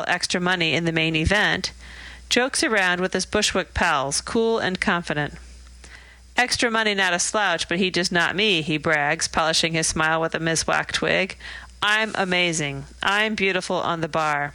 extra money in the main event, jokes around with his Bushwick pals, cool and confident. Extra money not a slouch, but he just not me, he brags, polishing his smile with a miswhacked twig. I'm amazing. I'm beautiful on the bar.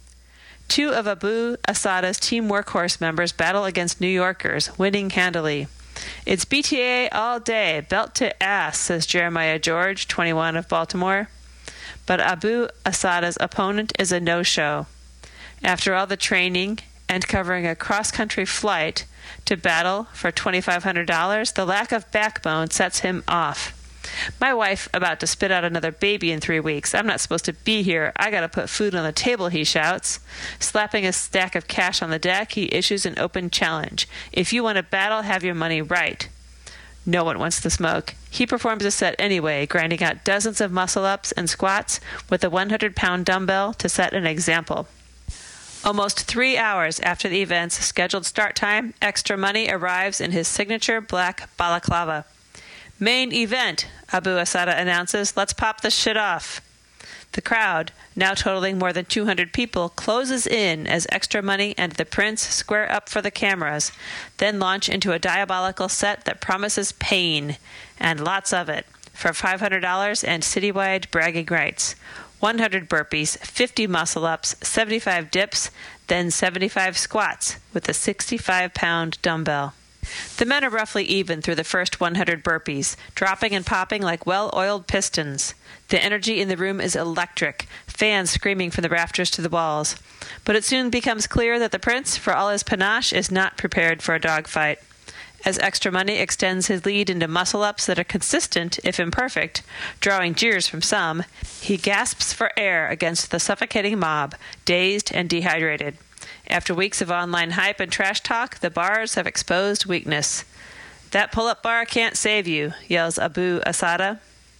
Two of Abu Asada's team workhorse members battle against New Yorkers, winning handily. It's BTA all day, belt to ass, says Jeremiah George, 21, of Baltimore. But Abu Asada's opponent is a no-show. After all the training and covering a cross-country flight to battle for $2,500, the lack of backbone sets him off. My wife about to spit out another baby in 3 weeks. I'm not supposed to be here. I gotta put food on the table, he shouts. Slapping a stack of cash on the deck, he issues an open challenge. If you want to battle, have your money right. No one wants the smoke. He performs a set anyway, grinding out dozens of muscle-ups and squats with a 100-pound dumbbell to set an example. Almost 3 hours after the event's scheduled start time, Extra Money arrives in his signature black balaclava. Main event, Abu Asada announces. Let's pop this shit off. The crowd, now totaling more than 200 people, closes in as Extra Money and the Prince square up for the cameras, then launch into a diabolical set that promises pain, and lots of it, for $500 and citywide bragging rights. 100 burpees, 50 muscle-ups, 75 dips, then 75 squats with a 65-pound dumbbell. The men are roughly even through the first 100 burpees, dropping and popping like well-oiled pistons. The energy in the room is electric, fans screaming from the rafters to the walls. But it soon becomes clear that the Prince, for all his panache, is not prepared for a dogfight. As Extra Money extends his lead into muscle-ups that are consistent, if imperfect, drawing jeers from some, he gasps for air against the suffocating mob, dazed and dehydrated. After weeks of online hype and trash talk, the bars have exposed weakness. That pull-up bar can't save you, yells Abu Asada.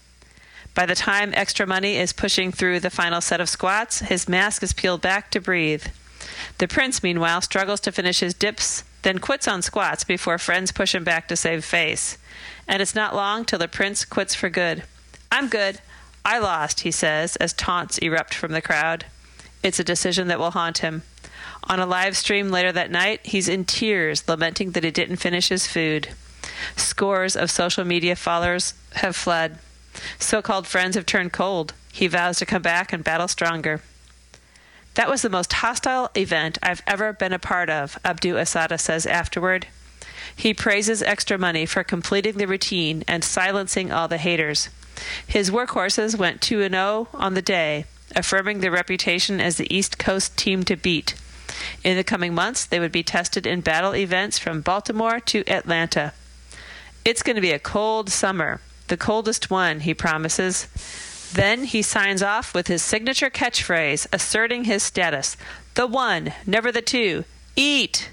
By the time Extra Money is pushing through the final set of squats, his mask is peeled back to breathe. The Prince, meanwhile, struggles to finish his dips, then quits on squats before friends push him back to save face. And it's not long till the Prince quits for good. I'm good. I lost, he says, as taunts erupt from the crowd. It's a decision that will haunt him. On a live stream later that night, he's in tears, lamenting that he didn't finish his food. Scores of social media followers have fled. So-called friends have turned cold. He vows to come back and battle stronger. That was the most hostile event I've ever been a part of, Abu Asada says afterward. He praises Extra Money for completing the routine and silencing all the haters. His workhorses went 2-0 on the day, affirming their reputation as the East Coast team to beat. In the coming months, they would be tested in battle events from Baltimore to Atlanta. It's going to be a cold summer, the coldest one, he promises. Then he signs off with his signature catchphrase, asserting his status. The one, never the two. Eat!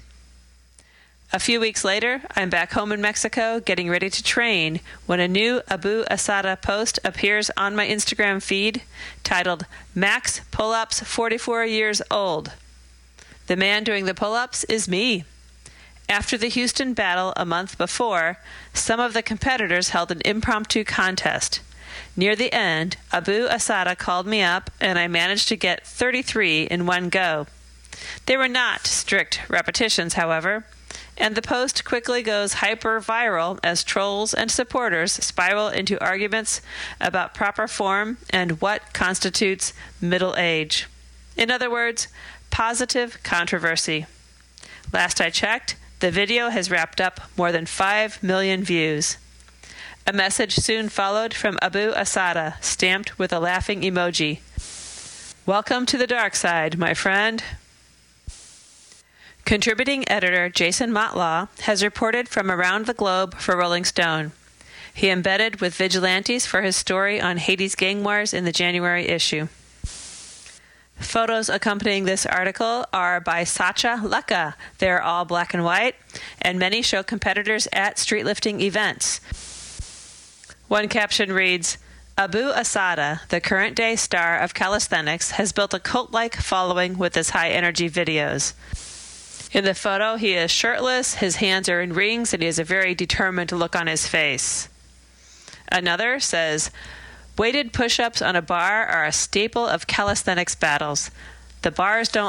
A few weeks later, I'm back home in Mexico, getting ready to train, when a new Abu Asada post appears on my Instagram feed, titled, Max Pull-Ups 44 Years Old. The man doing the pull-ups is me. After the Houston battle a month before, some of the competitors held an impromptu contest. Near the end, Abu Asada called me up, and I managed to get 33 in one go. They were not strict repetitions, however, and the post quickly goes hyper-viral as trolls and supporters spiral into arguments about proper form and what constitutes middle age. In other words, positive controversy. Last I checked, the video has wrapped up more than 5 million views. A message soon followed from Abu Asada, stamped with a laughing emoji. Welcome to the dark side, my friend. Contributing editor Jason Motlaw has reported from around the globe for Rolling Stone. He embedded with vigilantes for his story on Haiti's gang wars in the January issue. Photos accompanying this article are by Sacha Leka. They're all black and white, and many show competitors at streetlifting events. One caption reads, Abu Asada, the current-day star of calisthenics, has built a cult-like following with his high-energy videos. In the photo, he is shirtless, his hands are in rings, and he has a very determined look on his face. Another says, weighted push-ups on a bar are a staple of calisthenics battles. The bars don't